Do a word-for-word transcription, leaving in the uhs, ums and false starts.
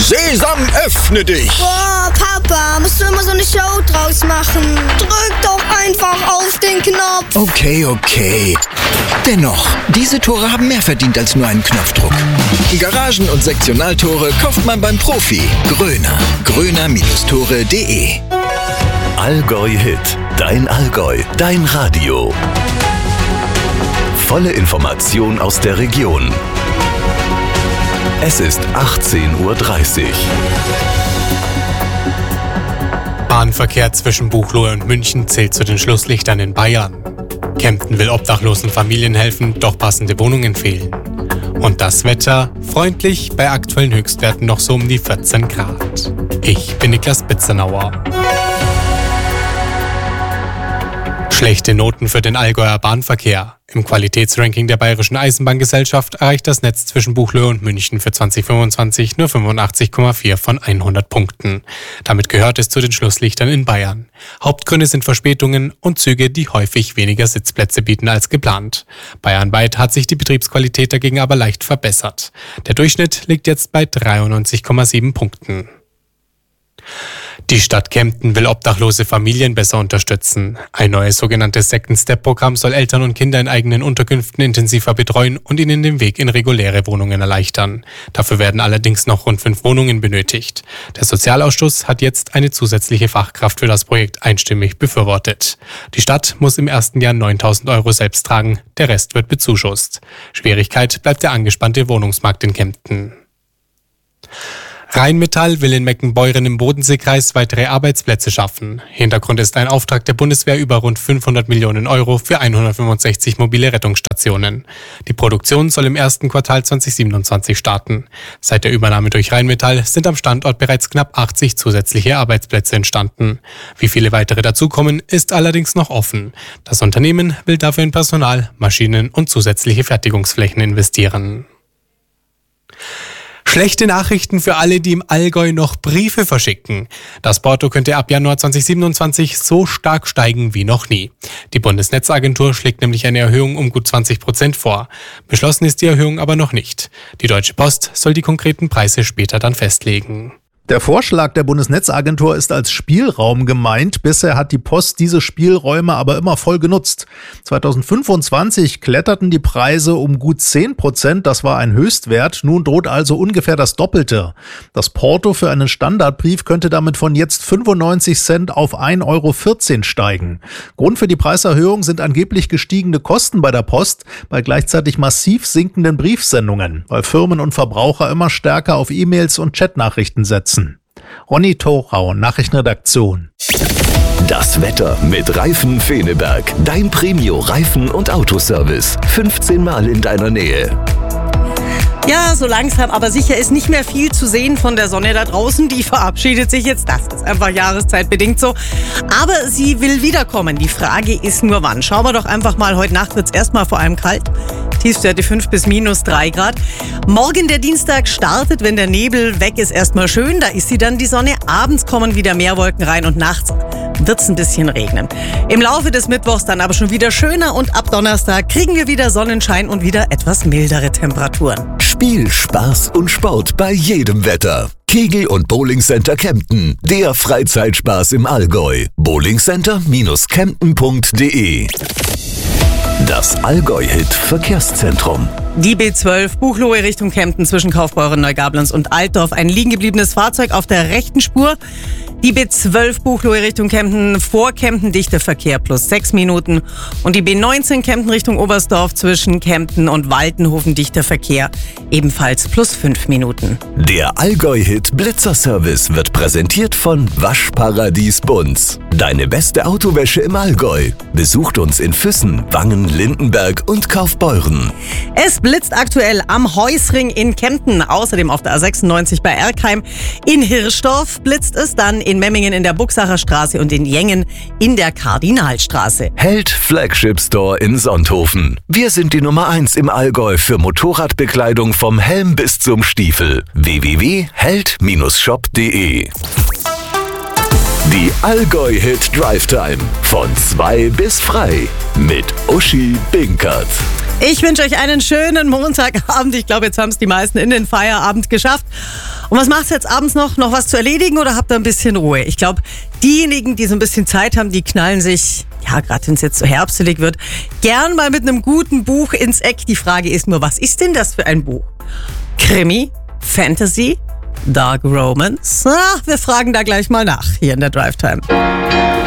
Sesam, öffne dich! Boah, Papa, musst du immer so eine Show draus machen? Drück doch einfach auf den Knopf. Okay, okay. Dennoch, diese Tore haben mehr verdient als nur einen Knopfdruck. Garagen- und Sektionaltore kauft man beim Profi. Gröner. gröner Tore punkt de. Allgäu Hit. Dein Allgäu. Dein Radio. Volle Information aus der Region. Es ist achtzehn Uhr dreißig. Bahnverkehr zwischen Buchloe und München zählt zu den Schlusslichtern in Bayern. Kempten will obdachlosen Familien helfen, doch passende Wohnungen fehlen. Und das Wetter freundlich, bei aktuellen Höchstwerten noch so um die vierzehn Grad. Ich bin Niklas Bitzenauer. Schlechte Noten für den Allgäuer Bahnverkehr. Im Qualitätsranking der Bayerischen Eisenbahngesellschaft erreicht das Netz zwischen Buchloe und München für zwanzig fünfundzwanzig nur fünfundachtzig Komma vier von hundert Punkten. Damit gehört es zu den Schlusslichtern in Bayern. Hauptgründe sind Verspätungen und Züge, die häufig weniger Sitzplätze bieten als geplant. Bayernweit hat sich die Betriebsqualität dagegen aber leicht verbessert. Der Durchschnitt liegt jetzt bei dreiundneunzig Komma sieben Punkten. Die Stadt Kempten will obdachlose Familien besser unterstützen. Ein neues sogenanntes Second-Step-Programm soll Eltern und Kinder in eigenen Unterkünften intensiver betreuen und ihnen den Weg in reguläre Wohnungen erleichtern. Dafür werden allerdings noch rund fünf Wohnungen benötigt. Der Sozialausschuss hat jetzt eine zusätzliche Fachkraft für das Projekt einstimmig befürwortet. Die Stadt muss im ersten Jahr neuntausend Euro selbst tragen, der Rest wird bezuschusst. Schwierigkeit bleibt der angespannte Wohnungsmarkt in Kempten. Rheinmetall will in Meckenbeuren im Bodenseekreis weitere Arbeitsplätze schaffen. Hintergrund ist ein Auftrag der Bundeswehr über rund fünfhundert Millionen Euro für hundertfünfundsechzig mobile Rettungsstationen. Die Produktion soll im ersten Quartal zwanzig siebenundzwanzig starten. Seit der Übernahme durch Rheinmetall sind am Standort bereits knapp achtzig zusätzliche Arbeitsplätze entstanden. Wie viele weitere dazukommen, ist allerdings noch offen. Das Unternehmen will dafür in Personal, Maschinen und zusätzliche Fertigungsflächen investieren. Schlechte Nachrichten für alle, die im Allgäu noch Briefe verschicken. Das Porto könnte ab Januar zwanzig siebenundzwanzig so stark steigen wie noch nie. Die Bundesnetzagentur schlägt nämlich eine Erhöhung um gut zwanzig Prozent vor. Beschlossen ist die Erhöhung aber noch nicht. Die Deutsche Post soll die konkreten Preise später dann festlegen. Der Vorschlag der Bundesnetzagentur ist als Spielraum gemeint. Bisher hat die Post diese Spielräume aber immer voll genutzt. zwanzig fünfundzwanzig kletterten die Preise um gut zehn Prozent. Das war ein Höchstwert. Nun droht also ungefähr das Doppelte. Das Porto für einen Standardbrief könnte damit von jetzt fünfundneunzig Cent auf ein Euro vierzehn steigen. Grund für die Preiserhöhung sind angeblich gestiegene Kosten bei der Post, bei gleichzeitig massiv sinkenden Briefsendungen, weil Firmen und Verbraucher immer stärker auf E-Mails und Chatnachrichten setzen. Ronny Thorau, Nachrichtenredaktion. Das Wetter mit Reifen Feneberg. Dein Premio-Reifen- und Autoservice. fünfzehn Mal in deiner Nähe. Ja, so langsam, aber sicher ist nicht mehr viel zu sehen von der Sonne da draußen. Die verabschiedet sich jetzt. Das ist einfach jahreszeitbedingt so. Aber sie will wiederkommen. Die Frage ist nur wann. Schauen wir doch einfach mal. Heute Nacht wird es erstmal vor allem kalt. Tiefstwerte fünf bis minus drei Grad. Morgen der Dienstag startet, wenn der Nebel weg ist, erstmal schön. Da ist sie dann die Sonne. Abends kommen wieder mehr Wolken rein und nachts wird es ein bisschen regnen. Im Laufe des Mittwochs dann aber schon wieder schöner und ab Donnerstag kriegen wir wieder Sonnenschein und wieder etwas mildere Temperaturen. Spiel, Spaß und Sport bei jedem Wetter. Kegel- und Bowling Center Kempten. Der Freizeitspaß im Allgäu. bowlingcenter Bindestrich kempten Punkt de. Das Allgäu-Hit Verkehrszentrum. Die B zwölf Buchloe Richtung Kempten zwischen Kaufbeuren, Neugablonz und Altdorf. Ein liegengebliebenes Fahrzeug auf der rechten Spur. Die B zwölf Buchloe Richtung Kempten vor Kempten dichter Verkehr plus sechs Minuten. Und die B neunzehn Kempten Richtung Oberstdorf zwischen Kempten und Waltenhofen dichter Verkehr ebenfalls plus fünf Minuten. Der Allgäu-Hit Blitzerservice wird präsentiert von Waschparadies Bunz. Deine beste Autowäsche im Allgäu. Besucht uns in Füssen, Wangen, Lindenberg und Kaufbeuren. Es blitzt aktuell am Heusring in Kempten, außerdem auf der A sechsundneunzig bei Erkheim. In Hirschdorf blitzt es dann, in Memmingen in der Buchsacher Straße und in Jengen in der Kardinalstraße. Held Flagship Store in Sonthofen. Wir sind die Nummer eins im Allgäu für Motorradbekleidung vom Helm bis zum Stiefel. w w w punkt held Bindestrich shop punkt de. Die Allgäu-Hit Drive Time von zwei bis frei mit Uschi Binkert. Ich wünsche euch einen schönen Montagabend. Ich glaube, jetzt haben es die meisten in den Feierabend geschafft. Und was macht's jetzt abends noch? Noch was zu erledigen oder habt ihr ein bisschen Ruhe? Ich glaube, diejenigen, die so ein bisschen Zeit haben, die knallen sich, ja, gerade wenn es jetzt so herbstelig wird, gern mal mit einem guten Buch ins Eck. Die Frage ist nur, was ist denn das für ein Buch? Krimi? Fantasy? Dark Romance? Na, wir fragen da gleich mal nach, hier in der Drive Time.